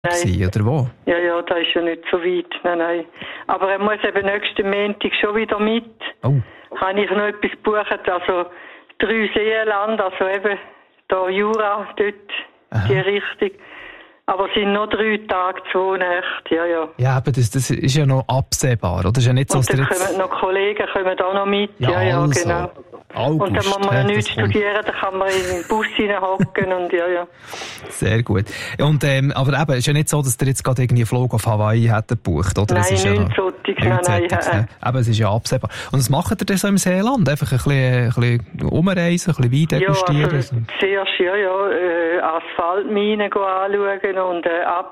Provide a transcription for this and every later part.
sein, oder wo? Ja, das ist ja nicht so weit. Nein. Aber er muss eben nächsten Montag schon wieder mit. Oh. Kann ich noch etwas buchen? Also 3 Seenland, also eben da Jura, dort, die Richtung. Aber es sind noch 3 Tage, 2 Nächte, ja. Ja, aber das ist ja noch absehbar, oder? Das ist ja nicht so, und dann kommen noch Kollegen auch noch mit, ja, also. Genau. August, und dann muss man ja nichts studieren, dann kann man in den Bus hineinhocken und ja. Sehr gut. Und, aber eben, ist ja nicht so, dass ihr jetzt gerade irgendwie einen Flug auf Hawaii hättet gebucht, oder? Nein, nichts nein. Aber es ist ja absehbar. Und was macht ihr denn so im Seeland? Einfach ein bisschen umreisen, ein bisschen Wein degustieren? Ja, also zuerst, Asphaltminen anschauen und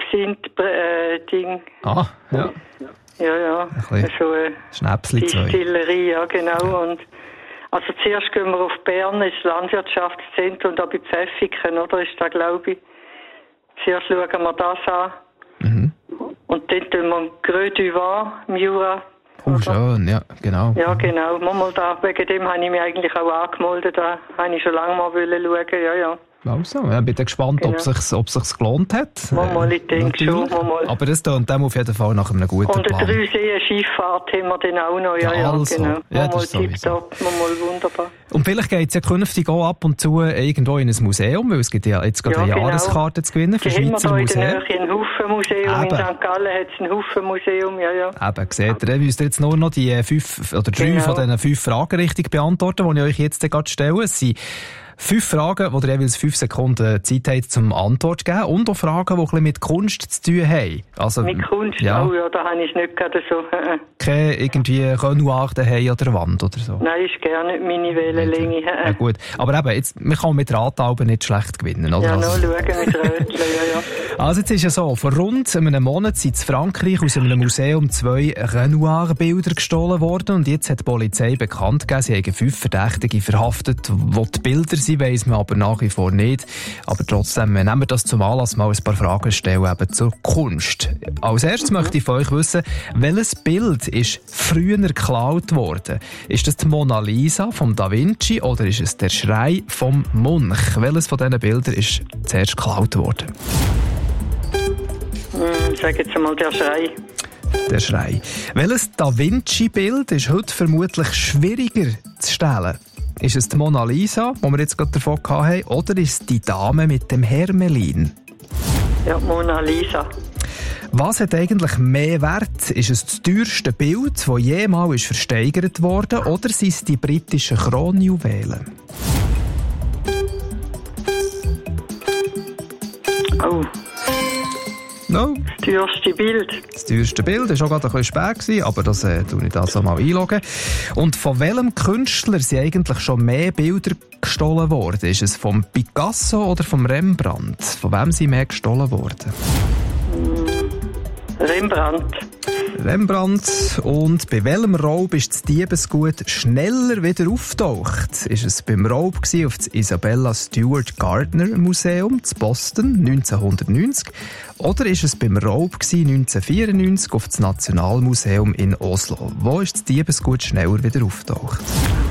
Absinth-Ding. Ah, ja. Ja. So eine Distillerie, ja, genau. Und also zuerst gehen wir auf Bern, ins Landwirtschaftszentrum, da bei Pfäffiken, oder? Ist da, glaube ich. Zuerst schauen wir das an. Mhm. Und dann tun wir Creux du Vent im Jura. Oh, schön, ja, genau. Ja, genau. Wegen dem habe ich mich eigentlich auch angemeldet. Da habe ich schon lange mal schauen, ja. Also, ich bin gespannt, genau. ob sich's gelohnt hat. Mal, ich denke schon. Aber das tut dem auf jeden Fall nach einem guten und Plan. Und eine 3-See-Schifffahrt haben wir dann auch noch, ja, also. Genau. Ja, mal tipptopp, mal wunderbar. Und vielleicht geht es ja künftig auch ab und zu irgendwo in ein Museum, weil es gibt ja jetzt gerade eine Jahreskarte zu gewinnen für Schweizer Museen. Wir haben in ein Haufen-Museum, in St. Gallen hat es ein Haufen-Museum, ja. Eben, seht ihr, dann müsst ihr jetzt nur noch die 5 oder 3 von diesen 5 Fragen richtig beantworten, die ich euch jetzt gerade stelle. Es sind 5 Fragen, wo ihr jeweils 5 Sekunden Zeit habt zum Antwort zu geben und auch Fragen, die ein bisschen mit Kunst zu tun haben. Also, mit Kunst? Ja. Oh ja, da habe ich es nicht gerade so. Keine irgendwie Renoir daheim oder Wand oder so? Nein, ist gerne nicht meine Wellenlänge. Ja gut, aber eben, jetzt, man kann mit Ratalben nicht schlecht gewinnen, oder? Ja, nur schauen mit Rötchen, ja. Also jetzt ist ja so, vor rund einem Monat sind in Frankreich aus einem Museum 2 Renoir-Bilder gestohlen worden und jetzt hat die Polizei bekannt gegeben, sie haben 5 Verdächtige verhaftet, wo die Bilder sind, weiss man aber nach wie vor nicht. Aber trotzdem nehmen wir das zum Anlass, mal ein paar Fragen stellen eben zur Kunst. Als erstes möchte ich von euch wissen, welches Bild ist früher geklaut worden? Ist das die Mona Lisa von Da Vinci oder ist es der Schrei vom Munch? Welches von diesen Bildern ist zuerst geklaut worden? Ich sage jetzt einmal der Schrei. Der Schrei. Welches Da Vinci-Bild ist heute vermutlich schwieriger zu stellen? Ist es die Mona Lisa, die wir jetzt gerade davon hatten, oder ist es die Dame mit dem Hermelin? Ja, Mona Lisa. Was hat eigentlich mehr Wert? Ist es das teuerste Bild, das jemals versteigert wurde, oder sind es die britischen Kronjuwelen? Oh. No. Das teuerste Bild. Das teuerste Bild war auch gerade ein bisschen spät, aber das tue ich da so mal einloggen. Und von welchem Künstler sind eigentlich schon mehr Bilder gestohlen worden? Ist es vom Picasso oder vom Rembrandt? Von wem sind mehr gestohlen worden? Rembrandt. Und bei welchem Raub ist das Diebesgut schneller wieder auftaucht? Ist es beim Raub auf das Isabella Stewart Gardner Museum in Boston 1990? Oder ist es beim Raub 1994 auf das Nationalmuseum in Oslo? Wo ist das Diebesgut schneller wieder auftaucht?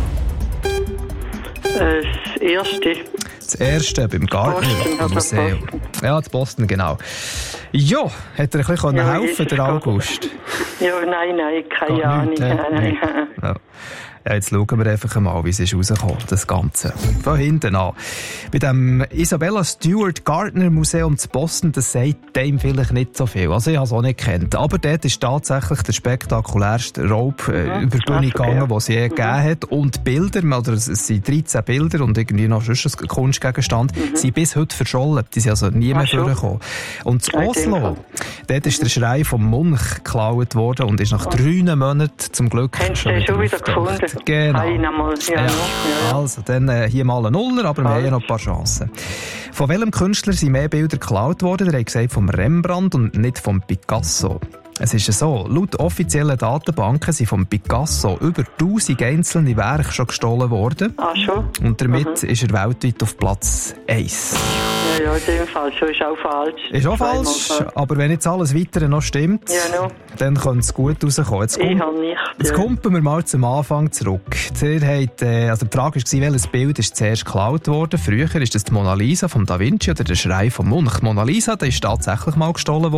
Das erste. Das erste beim Gardner Museum. Ja, in Boston, genau. Ja, hat er ein bisschen helfen, der August? Ja, nein, keine Ahnung. Nein. Ja. Ja, jetzt schauen wir einfach mal, wie es ist rausgekommen, das Ganze. Von hinten an. Bei dem Isabella Stewart Gardner Museum in Boston, das sagt dem vielleicht nicht so viel. Also ich habe es auch nicht gekannt. Aber dort ist tatsächlich der spektakulärste Raub über die Bühne gegangen, den es je gegeben hat. Und Bilder, oder es sind 13 Bilder und irgendwie noch sonst ein Kunstgegenstand, sind bis heute verschollen. Die sind also nie mehr vorgekommen. Und in Oslo, dort ist der Schrei vom Munch geklaut worden und ist nach 3 Monaten zum Glück schon wieder gefunden. Genau. Ja. Also, dann hier mal ein Nuller, aber wir haben ja noch ein paar Chancen. Von welchem Künstler sind mehr Bilder geklaut worden? Er hat gesagt vom Rembrandt und nicht vom Picasso. Es ist so, laut offiziellen Datenbanken sind von Picasso über 1000 einzelne Werke schon gestohlen worden. Ah, schon? Und damit ist er weltweit auf Platz 1. Ja, in dem Fall schon. Ist auch falsch. Ist auch falsch, aber wenn jetzt alles Weitere noch stimmt, dann könnte es gut rauskommen. Jetzt kommen wir mal zum Anfang zurück. Die Frage war, welches Bild ist zuerst geklaut worden? Früher ist das die Mona Lisa von Da Vinci oder der Schrei vom Mönch. Die Mona Lisa, die ist tatsächlich mal gestohlen worden.